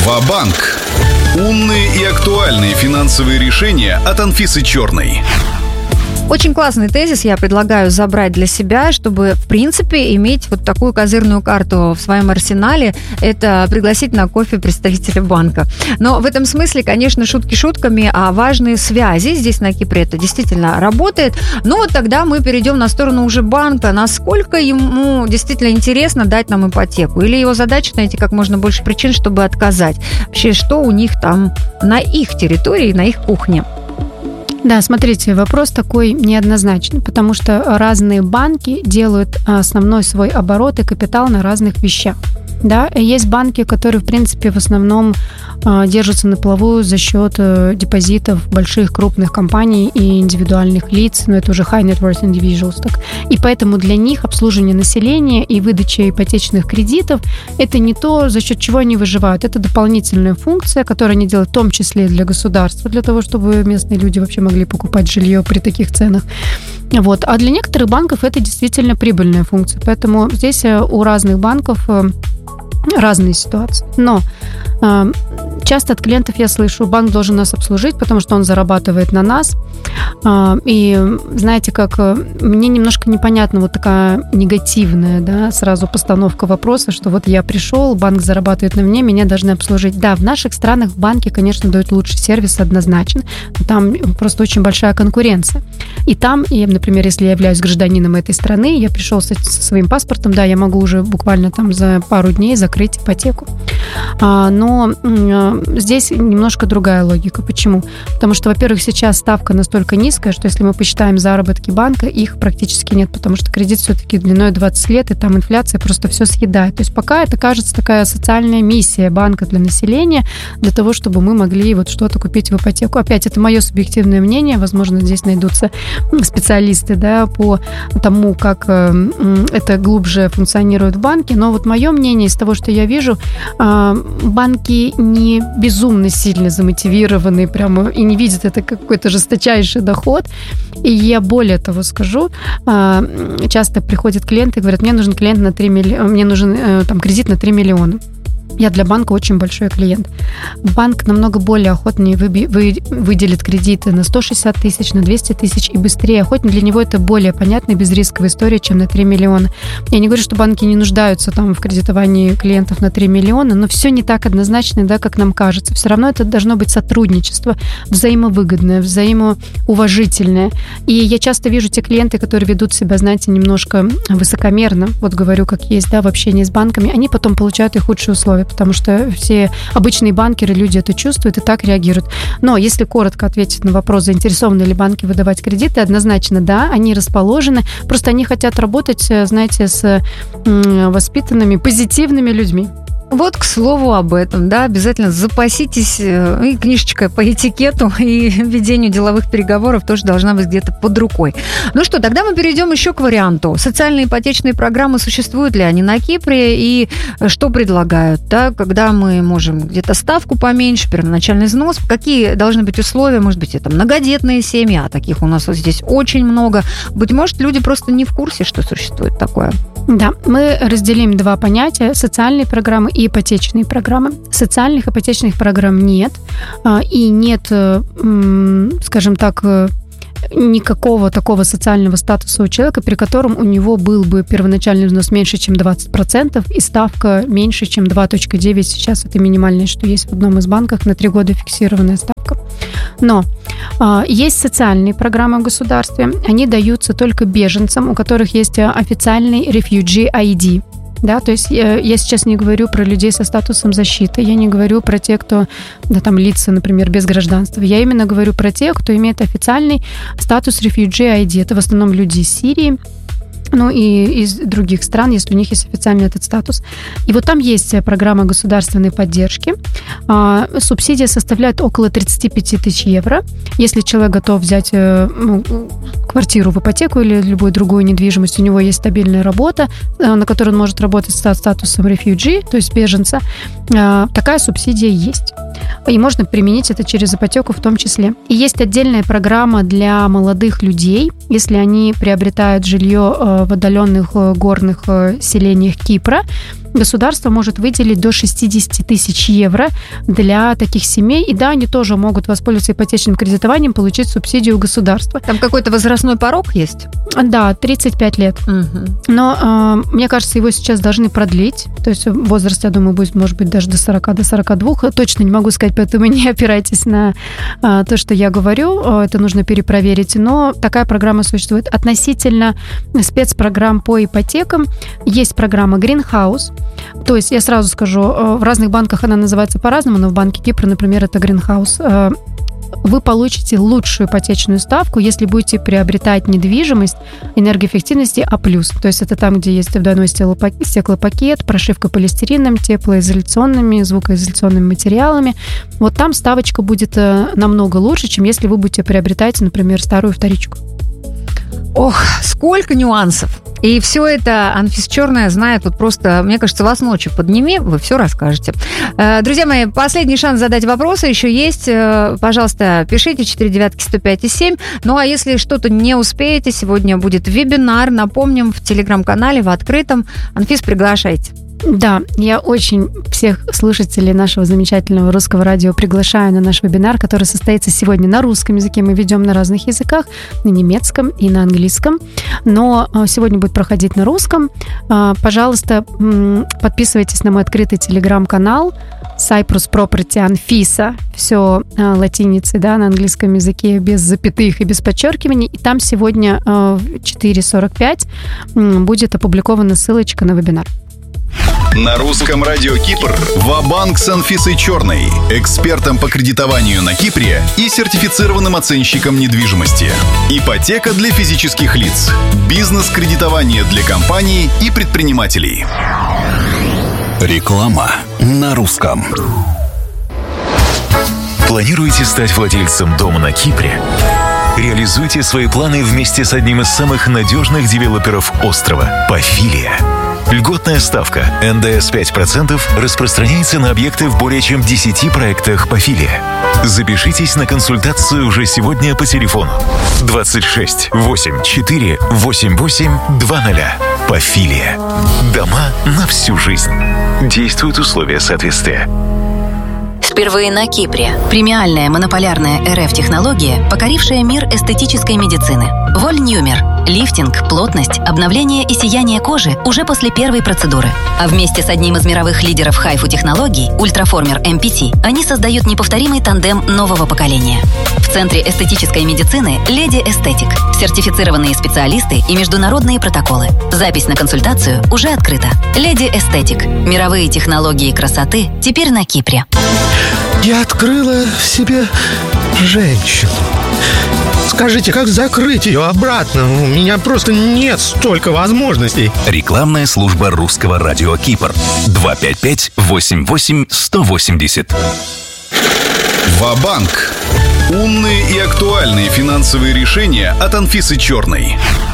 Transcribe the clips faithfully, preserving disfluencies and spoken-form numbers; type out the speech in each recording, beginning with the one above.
Ва-банк. Умные и актуальные финансовые решения от Анфисы Черной. Очень классный тезис я предлагаю забрать для себя, чтобы, в принципе, иметь вот такую козырную карту в своем арсенале. Это пригласить на кофе представителя банка. Но в этом смысле, конечно, шутки шутками, а важные связи здесь на Кипре это действительно работает. Но вот тогда мы перейдем на сторону уже банка. Насколько ему действительно интересно дать нам ипотеку? Или его задача найти как можно больше причин, чтобы отказать? Вообще, что у них там на их территории, на их кухне? Да, смотрите, вопрос такой неоднозначный, потому что разные банки делают основной свой оборот и капитал на разных вещах. Да, есть банки, которые, в принципе, в основном держатся на плаву за счет депозитов больших крупных компаний и индивидуальных лиц, но это уже high net worth individuals. Так. И поэтому для них обслуживание населения и выдача ипотечных кредитов – это не то, за счет чего они выживают. Это дополнительная функция, которую они делают в том числе и для государства, для того, чтобы местные люди вообще могли покупать жилье при таких ценах. Вот. А для некоторых банков это действительно прибыльная функция. Поэтому здесь у разных банков разные ситуации. Но э, часто от клиентов я слышу, банк должен нас обслужить, потому что он зарабатывает на нас. Э, и знаете, как мне немножко непонятна вот такая негативная, да, сразу постановка вопроса, что вот я пришел, банк зарабатывает на мне, меня должны обслужить. Да, в наших странах банки, конечно, дают лучший сервис однозначно. Там просто очень большая конкуренция. И там, и, например, если я являюсь гражданином этой страны, я пришел со, со своим паспортом, да, я могу уже буквально там за пару дней закрыть ипотеку. А, но а, здесь немножко другая логика. Почему? Потому что, во-первых, сейчас ставка настолько низкая, что если мы посчитаем заработки банка, их практически нет, потому что кредит все-таки длиной двадцать лет, и там инфляция просто все съедает. То есть пока это, кажется, такая социальная миссия банка для населения, для того, чтобы мы могли вот что-то купить в ипотеку. Опять, это мое субъективное мнение, возможно, здесь найдутся специалисты, да, по тому, как э, это глубже функционирует в банке, но вот мое мнение из того, что я вижу, э, банки не безумно сильно замотивированы прямо и не видят это как какой-то жесточайший доход. И я более того скажу, э, часто приходят клиенты и говорят, мне нужен клиент на три милли... мне нужен э, там, кредит на три миллиона. Я для банка очень большой клиент. Банк намного более охотнее выби- вы- выделит кредиты на сто шестьдесят тысяч, на двести тысяч и быстрее. Охотнее для него это более понятная и безрисковая история, чем на три миллиона. Я не говорю, что банки не нуждаются там, в кредитовании клиентов на три миллиона, но все не так однозначно, да, как нам кажется. Все равно это должно быть сотрудничество, взаимовыгодное, взаимоуважительное. И я часто вижу те клиенты, которые ведут себя, знаете, немножко высокомерно, вот говорю, как есть, да, в общении с банками, они потом получают и худшие условия, потому что все обычные банкеры, люди это чувствуют и так реагируют. Но если коротко ответить на вопрос, заинтересованы ли банки выдавать кредиты, однозначно да, они расположены, просто они хотят работать, знаете, с воспитанными, позитивными людьми. Вот, к слову, об этом, да, обязательно запаситесь, и книжечка по этикету, и ведению деловых переговоров тоже должна быть где-то под рукой. Ну что, тогда мы перейдем еще к варианту. Социальные ипотечные программы, существуют ли они на Кипре, и что предлагают, да, когда мы можем где-то ставку поменьше, первоначальный взнос, какие должны быть условия, может быть, это многодетные семьи, а таких у нас вот здесь очень много. Быть может, люди просто не в курсе, что существует такое. Да, мы разделим два понятия: социальные программы и ипотечные программы. Социальных ипотечных программ нет, и нет, скажем так, никакого такого социального статуса у человека, при котором у него был бы первоначальный взнос меньше, чем двадцать процентов, и ставка меньше, чем два целых девять десятых. Сейчас это минимальное, что есть в одном из банков, на три года фиксированная ставка. Но э, есть социальные программы в государстве, они даются только беженцам, у которых есть официальный refugee ай ди. Да, то есть я, я сейчас не говорю про людей со статусом защиты, я не говорю про тех, кто, да, там, лица, например, без гражданства. Я именно говорю про тех, кто имеет официальный статус refugee ай ди. Это в основном люди из Сирии, ну и из других стран, если у них есть официальный этот статус. И вот там есть программа государственной поддержки. Субсидия составляет около тридцать пять тысяч евро. Если человек готов взять, ну, квартиру в ипотеку или любую другую недвижимость, у него есть стабильная работа, на которой он может работать со статусом refugee, то есть беженца, такая субсидия есть. И можно применить это через ипотеку в том числе. И есть отдельная программа для молодых людей, если они приобретают жилье в отдаленных горных селениях Кипра. государство может выделить до шестьдесят тысяч евро для таких семей. И да, они тоже могут воспользоваться ипотечным кредитованием, получить субсидию у государства. Там какой-то возрастной порог есть? Да, тридцать пять лет. Угу. Но э, мне кажется, его сейчас должны продлить. То есть возраст, я думаю, будет, может быть, даже до сорока, до сорока двух. Точно не могу сказать, поэтому не опирайтесь на э, то, что я говорю. Это нужно перепроверить. Но такая программа существует. Относительно спецпрограмм по ипотекам есть программа Greenhouse. То есть я сразу скажу, в разных банках она называется по-разному, но в банке Кипра, например, это Greenhouse. Вы получите лучшую ипотечную ставку, если будете приобретать недвижимость энергоэффективности А+. То есть это там, где есть двойной стеклопакет, прошивка полистирином, теплоизоляционными, звукоизоляционными материалами. Вот там ставочка будет намного лучше, чем если вы будете приобретать, например, старую вторичку. Ох, сколько нюансов. И все это Анфиса Черная знает, вот просто, мне кажется, вас ночью подними, вы все расскажете. Друзья мои, последний шанс задать вопросы еще есть. Пожалуйста, пишите четыре девятки сто пять и семь. Ну, а если что-то не успеете, сегодня будет вебинар, напомним, в телеграм-канале, в открытом. Анфис, приглашайте. Да, я очень всех слушателей нашего замечательного русского радио приглашаю на наш вебинар, который состоится сегодня на русском языке. Мы ведем на разных языках, на немецком и на английском. Но сегодня будет проходить на русском. Пожалуйста, подписывайтесь на мой открытый телеграм-канал Cyprus Property Анфиса. Все латиницей, да, на английском языке, без запятых и без подчеркиваний. И там сегодня в четыре сорок пять будет опубликована ссылочка на вебинар. На русском радио Кипр «Ва-банк» с Анфисой Черной, экспертом по кредитованию на Кипре и сертифицированным оценщиком недвижимости. Ипотека для физических лиц, бизнес-кредитование для компаний и предпринимателей. Реклама на русском. Планируете стать владельцем дома на Кипре? Реализуйте свои планы вместе с одним из самых надежных девелоперов острова – Пафилия. Льготная ставка эн дэ эс пять процентов распространяется на объекты в более чем десяти проектах Пафилия. Запишитесь на консультацию уже сегодня по телефону двадцать шесть восемь четыре восемь восемь два ноль. Пафилия. Дома на всю жизнь. Действуют условия соответствия. Впервые на Кипре. Премиальная монополярная эр эф-технология, покорившая мир эстетической медицины. Вольнюмер. Лифтинг, плотность, обновление и сияние кожи уже после первой процедуры. А вместе с одним из мировых лидеров хайфу-технологий, Ультраформер эм пи ти, они создают неповторимый тандем нового поколения. В Центре эстетической медицины «Леди Эстетик». Сертифицированные специалисты и международные протоколы. Запись на консультацию уже открыта. «Леди Эстетик». Мировые технологии красоты теперь на Кипре. Я открыла в себе женщину. Скажите, как закрыть ее обратно? У меня просто нет столько возможностей. Рекламная служба русского радио Кипр. два пять пять восемь восемь сто восемьдесят. Ва-банк. Умные и актуальные финансовые решения от Анфисы Черной.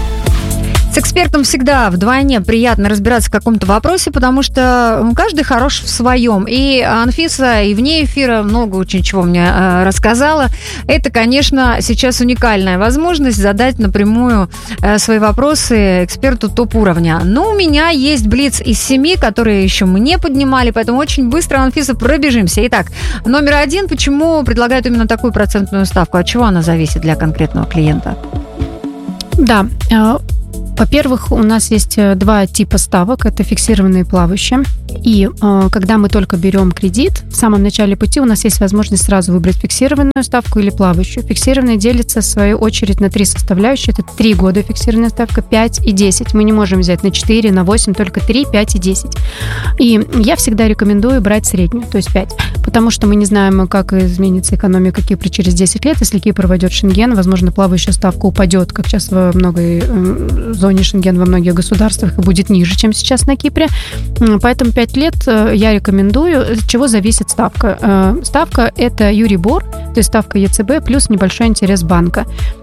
С экспертом всегда вдвойне приятно разбираться в каком-то вопросе, потому что каждый хорош в своем. И Анфиса и вне эфира много очень чего мне э, рассказала. Это, конечно, сейчас уникальная возможность задать напрямую э, свои вопросы эксперту топ-уровня. Но у меня есть блиц из семи, которые еще мы не поднимали, поэтому очень быстро, Анфиса, пробежимся. Итак, номер один. Почему предлагают именно такую процентную ставку? От чего она зависит для конкретного клиента? Да, во-первых, у нас есть два типа ставок. Это фиксированные и плавающие. И э, когда мы только берем кредит, в самом начале пути у нас есть возможность сразу выбрать фиксированную ставку или плавающую. Фиксированная делится, в свою очередь, на три составляющие. Это три года фиксированная ставка, пять и десять. Мы не можем взять на четыре, на восемь, только три, пять и десять. И я всегда рекомендую брать среднюю, то есть пять. Потому что мы не знаем, как изменится экономика Кипра через десять лет. Если Кипр войдет в Шенген, возможно, плавающая ставка упадет, как сейчас во многой э, зоне Шенген, во многих государствах, и будет ниже, чем сейчас на Кипре. Поэтому пять лет я рекомендую. От чего зависит ставка? Ставка – это Юрибор, то есть ставка е цэ бэ плюс небольшой интерес банка.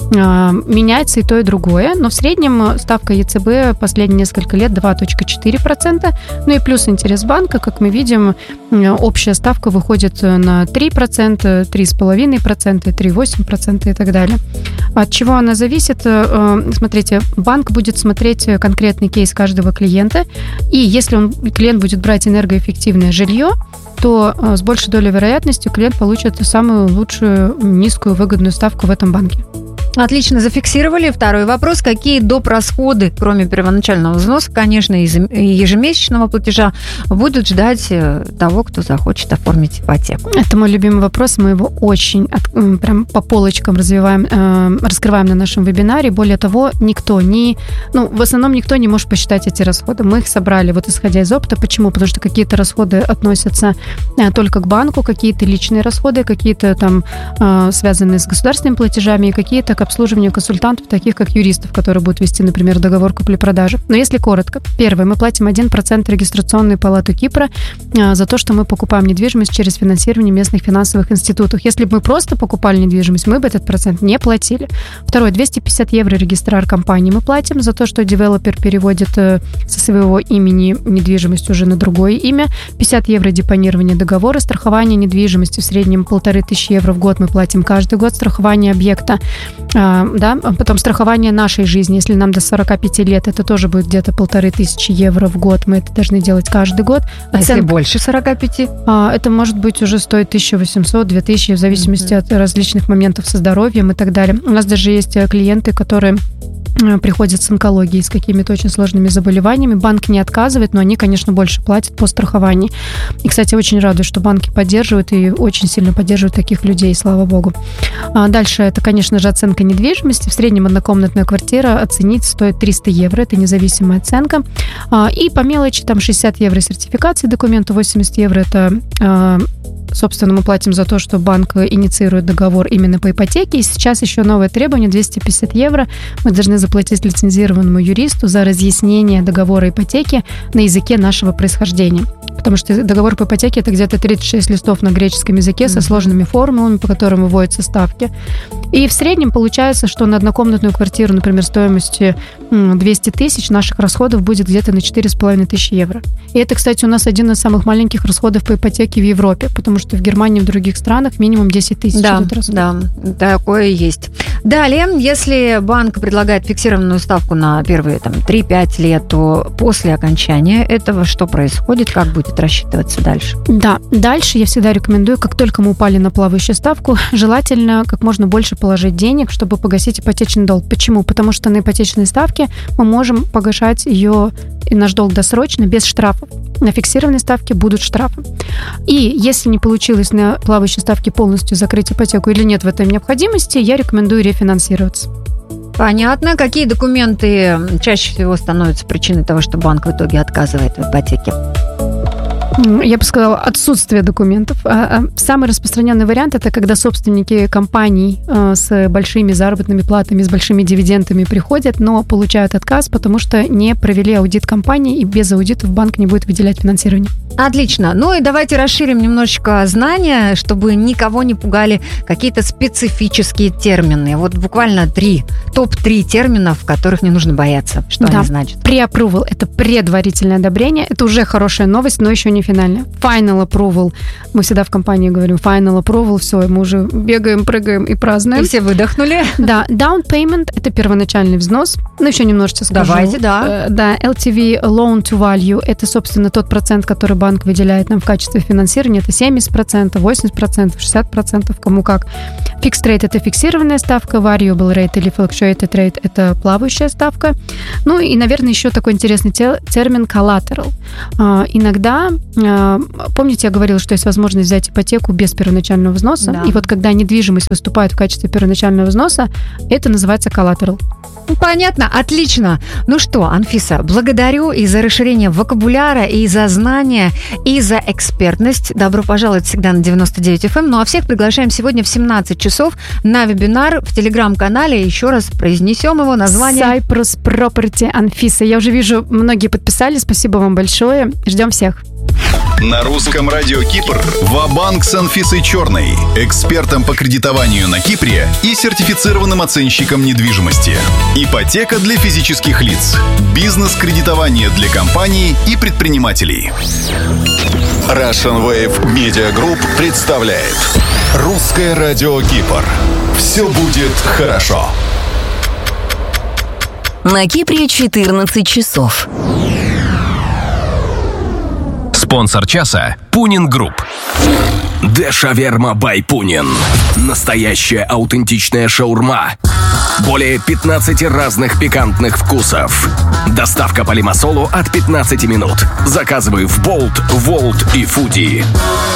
меняется и то, и другое, но в среднем ставка ЕЦБ последние несколько лет два целых четыре десятых процента, ну и плюс интерес банка, как мы видим, общая ставка выходит на три процента, три целых пять десятых процента, три целых восемь десятых процента и так далее. От чего она зависит? Смотрите, банк будет смотреть конкретный кейс каждого клиента, и если он, клиент будет брать энергоэффективное жилье, то с большей долей вероятности клиент получит самую лучшую, низкую, выгодную ставку в этом банке. Отлично, зафиксировали. Второй вопрос. Какие доп. Расходы, кроме первоначального взноса, конечно, и ежемесячного платежа, будут ждать того, кто захочет оформить ипотеку? Это мой любимый вопрос. Мы его очень от, прям по полочкам развиваем, э, раскрываем на нашем вебинаре. Более того, никто не... Ну, в основном никто не может посчитать эти расходы. Мы их собрали, вот исходя из опыта. Почему? Потому что какие-то расходы относятся э, только к банку, какие-то личные расходы, какие-то там э, связанные с государственными платежами, и какие-то к обслуживанию консультантов, таких как юристов, которые будут вести, например, договор купли-продажи. Но если коротко, первое, мы платим один процент регистрационной палаты Кипра а, за то, что мы покупаем недвижимость через финансирование местных финансовых институтов. Если бы мы просто покупали недвижимость, мы бы этот процент не платили. Второе, двести пятьдесят евро регистрар компании мы платим за то, что девелопер переводит э, со своего имени недвижимость уже на другое имя. пятьдесят евро депонирование договора, страхование недвижимости в среднем полторы тысячи евро в год мы платим каждый год, страхование объекта. Да, потом страхование нашей жизни, если нам до сорока пяти лет, это тоже будет где-то полторы тысячи евро в год, мы это должны делать каждый год. А Оценка, если больше сорока пяти? Это может быть уже стоит тысяча восемьсот - две тысячи, в зависимости mm-hmm. от различных моментов со здоровьем и так далее. У нас даже есть клиенты, которые приходят с онкологией, с какими-то очень сложными заболеваниями. Банк не отказывает, но они, конечно, больше платят по страхованию. И, кстати, очень радуюсь, что банки поддерживают и очень сильно поддерживают таких людей, слава богу. А дальше это, конечно же, оценка недвижимости. В среднем однокомнатная квартира оценить стоит триста евро. Это независимая оценка. А, и по мелочи там шестьдесят евро сертификации документа, восемьдесят евро это... А, собственно, мы платим за то, что банк инициирует договор именно по ипотеке. И сейчас еще новое требование, двести пятьдесят евро. Мы должны заплатить лицензированному юристу за разъяснение договора ипотеки на языке нашего происхождения. Потому что договор по ипотеке – это где-то тридцать шесть листов на греческом языке со сложными формулами, по которым выводятся ставки. И в среднем получается, что на однокомнатную квартиру, например, стоимостью двести тысяч, наших расходов будет где-то на четыре с половиной тысячи евро. И это, кстати, у нас один из самых маленьких расходов по ипотеке в Европе, потому что в Германии и в других странах минимум десять тысяч. Да, да, такое есть. Далее, если банк предлагает фиксированную ставку на первые там, три-пять лет, то после окончания этого что происходит, как будет рассчитываться дальше? Да, дальше я всегда рекомендую, как только мы упали на плавающую ставку, желательно как можно больше положить денег, чтобы погасить ипотечный долг. Почему? Потому что на ипотечной ставке мы можем погашать ее, наш долг досрочно, без штрафов. На фиксированной ставке будут штрафы. И если не получилось на плавающей ставке полностью закрыть ипотеку или нет в этом необходимости, я рекомендую рефинансироваться. Понятно. Какие документы чаще всего становятся причиной того, что банк в итоге отказывает в ипотеке? Я бы сказала, отсутствие документов. Самый распространенный вариант – это когда собственники компаний с большими заработными платами, с большими дивидендами приходят, но получают отказ, потому что не провели аудит компании, и без аудитов банк не будет выделять финансирование. Отлично. Ну и давайте расширим немножечко знания, чтобы никого не пугали какие-то специфические термины. Вот буквально три, топ три терминов, которых не нужно бояться. Что да. они значат? Pre-approval – это предварительное одобрение. Это уже хорошая новость, но еще не финальная. Final approval. Мы всегда в компании говорим final approval, все, мы уже бегаем, прыгаем и празднуем. И все выдохнули. Да. Down payment – это первоначальный взнос. Ну, еще немножечко скажу. Давайте, да. Да, эл ти ви – loan to value – это, собственно, тот процент, который банк выделяет нам в качестве финансирования. Это семьдесят процентов, восемьдесят процентов, шестьдесят процентов, кому как. Fixed rate – это фиксированная ставка, variable rate или fluctuated rate – это плавающая ставка. Ну и, наверное, еще такой интересный термин collateral. А, иногда, а, помните, я говорила, что есть возможность взять ипотеку без первоначального взноса, да. И вот когда недвижимость выступает в качестве первоначального взноса, это называется collateral. Понятно, отлично. Ну что, Анфиса, благодарю и за расширение вокабуляра, и за знания, и за экспертность. Добро пожаловать всегда на девяносто девять эф эм. Ну а всех приглашаем сегодня в семнадцать часов на вебинар в телеграм-канале. Еще раз произнесем его название. Cyprus Property Анфиса. Я уже вижу, многие подписались. Спасибо вам большое. Ждем всех. На русском радио Кипр Ва-банк с Анфисой Черной, экспертом по кредитованию на Кипре и сертифицированным оценщиком недвижимости. Ипотека для физических лиц, бизнес-кредитование для компаний и предпринимателей. Russian Wave Media Group представляет Русское радио Кипр. Все будет хорошо. На Кипре четырнадцать часов. Спонсор часа – Пунин Групп. Дешаверма бай Пунин. Настоящая аутентичная шаурма. Более пятнадцати разных пикантных вкусов. Доставка по Лимассолу от пятнадцати минут. Заказывай в Болт, Волт и Фуди.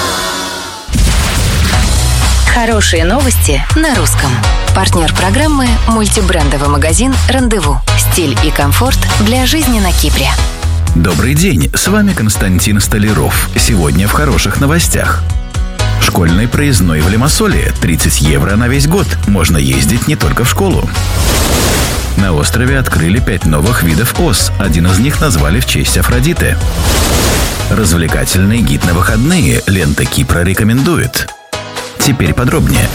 Хорошие новости на русском. Партнер программы – мультибрендовый магазин «Рандеву». Стиль и комфорт для жизни на Кипре. Добрый день, с вами Константин Столяров. Сегодня в хороших новостях. Школьный проездной в Лимассоле тридцать евро на весь год. Можно ездить не только в школу. На острове открыли пять новых видов ос. Один из них назвали в честь Афродиты. Развлекательный гид на выходные. Лента Кипра рекомендует. Теперь подробнее.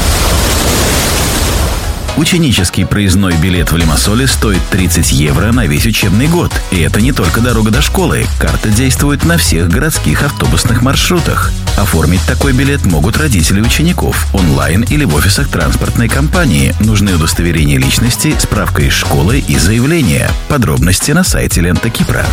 Ученический проездной билет в Лимассоле стоит тридцать евро на весь учебный год. И это не только дорога до школы. Карта действует на всех городских автобусных маршрутах. Оформить такой билет могут родители учеников онлайн или в офисах транспортной компании. Нужны удостоверения личности, справка из школы и заявление. Подробности на сайте Лента Кипра.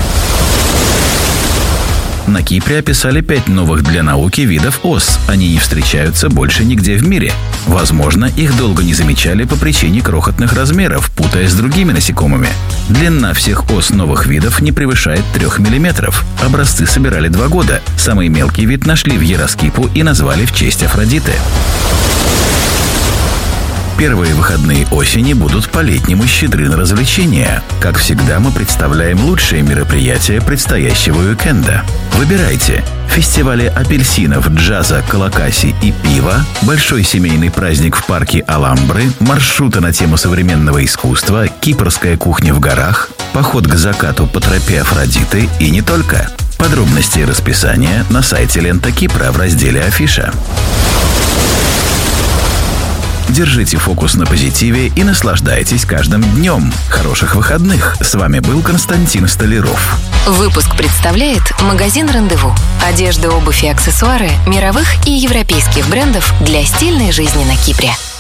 На Кипре описали пять новых для науки видов ос. Они не встречаются больше нигде в мире. Возможно, их долго не замечали по причине крохотных размеров, путая с другими насекомыми. Длина всех ос новых видов не превышает трех миллиметров. Образцы собирали два года. Самый мелкий вид нашли в Ераскипу и назвали в честь Афродиты. Первые выходные осени будут по-летнему щедры на развлечения. Как всегда, мы представляем лучшие мероприятия предстоящего уикенда. Выбирайте. Фестивали апельсинов, джаза, колокаси и пива, большой семейный праздник в парке Аламбры, маршруты на тему современного искусства, кипрская кухня в горах, поход к закату по тропе Афродиты и не только. Подробности и расписание на сайте Лента Кипра в разделе «Афиша». Держите фокус на позитиве и наслаждайтесь каждым днем. Хороших выходных. С вами был Константин Столяров. Выпуск представляет магазин «Рандеву». Одежда, обувь и аксессуары мировых и европейских брендов для стильной жизни на Кипре.